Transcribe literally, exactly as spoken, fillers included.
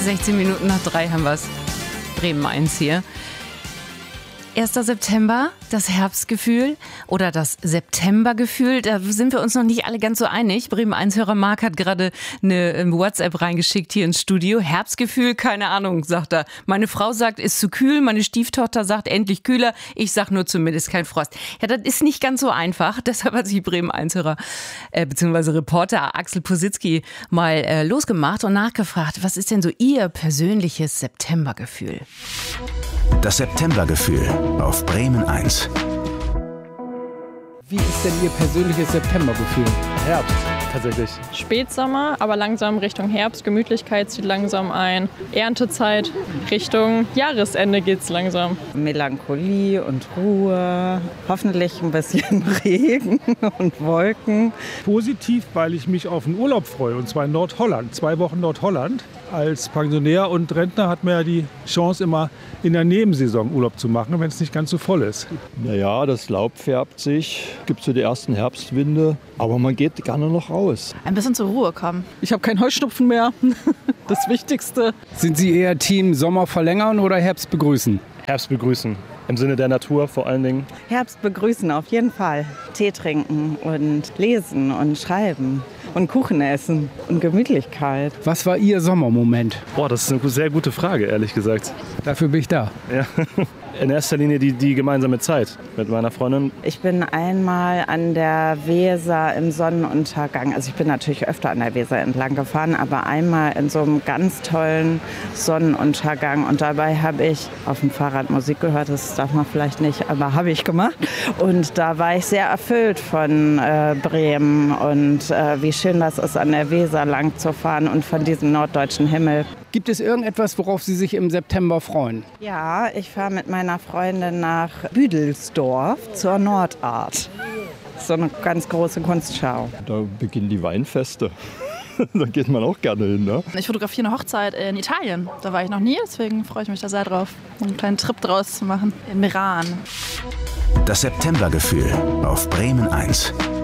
sechzehn Minuten nach drei haben wir es. Bremen eins hier. erster September, das Herbstgefühl oder das Septembergefühl, da sind wir uns noch nicht alle ganz so einig. Bremen eins-Hörer Marc hat gerade eine WhatsApp reingeschickt hier ins Studio. Herbstgefühl, keine Ahnung, sagt er. Meine Frau sagt, ist zu kühl, meine Stieftochter sagt, endlich kühler. Ich sag nur zumindest kein Frost. Ja, das ist nicht ganz so einfach. Deshalb hat sich Bremen eins-Hörer äh, bzw. Reporter Axel Positzky mal äh, losgemacht und nachgefragt, was ist denn so Ihr persönliches Septembergefühl? Das Septembergefühl auf Bremen eins. Wie ist denn Ihr persönliches Septembergefühl? Herbst, tatsächlich. Spätsommer, aber langsam Richtung Herbst. Gemütlichkeit zieht langsam ein. Erntezeit, Richtung Jahresende geht's langsam. Melancholie und Ruhe, hoffentlich ein bisschen Regen und Wolken. Positiv, weil ich mich auf einen Urlaub freue, und zwar in Nordholland. Zwei Wochen Nordholland. Als Pensionär und Rentner hat man ja die Chance, immer in der Nebensaison Urlaub zu machen, wenn es nicht ganz so voll ist. Naja, das Laub färbt sich, gibt so die ersten Herbstwinde, aber man geht gerne noch raus. Ein bisschen zur Ruhe kommen. Ich habe keinen Heuschnupfen mehr, das Wichtigste. Sind Sie eher Team Sommer verlängern oder Herbst begrüßen? Herbst begrüßen, im Sinne der Natur vor allen Dingen. Herbst begrüßen auf jeden Fall. Tee trinken und lesen und schreiben. Und Kuchen essen und Gemütlichkeit. Was war Ihr Sommermoment? Boah, das ist eine sehr gute Frage, ehrlich gesagt. Dafür bin ich da. Ja. In erster Linie die, die gemeinsame Zeit mit meiner Freundin. Ich bin einmal an der Weser im Sonnenuntergang. Also ich bin natürlich öfter an der Weser entlang gefahren, aber einmal in so einem ganz tollen Sonnenuntergang. Und dabei habe ich auf dem Fahrrad Musik gehört. Das darf man vielleicht nicht, aber habe ich gemacht. Und da war ich sehr erfüllt von äh, Bremen und äh, wie schön das ist, an der Weser lang zu fahren und von diesem norddeutschen Himmel. Gibt es irgendetwas, worauf Sie sich im September freuen? Ja, ich fahre mit meiner Freundin nach Büdelsdorf zur Nordart. So eine ganz große Kunstschau. Da beginnen die Weinfeste. Da geht man auch gerne hin, ne? Ich fotografiere eine Hochzeit in Italien. Da war ich noch nie, deswegen freue ich mich da sehr drauf, einen kleinen Trip draus zu machen in Meran. Das Septembergefühl auf Bremen eins.